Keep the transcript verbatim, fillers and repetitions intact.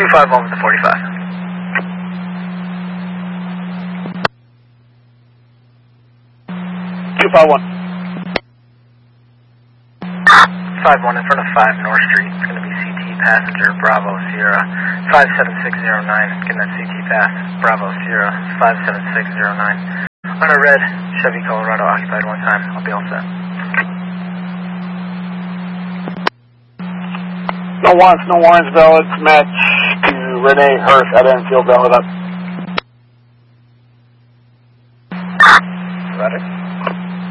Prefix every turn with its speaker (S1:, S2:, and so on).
S1: two five one with the forty-five.
S2: two five one.
S1: five one in front of five North Street. It's going to be C T passenger Bravo Sierra five seven six zero nine. Getting that C T pass Bravo Sierra five seven six zero nine. On a red Chevy Colorado occupied one time. I'll be all set.
S2: No wants, no warrants, valid. Match to Renee Hurst at Enfield, valid up.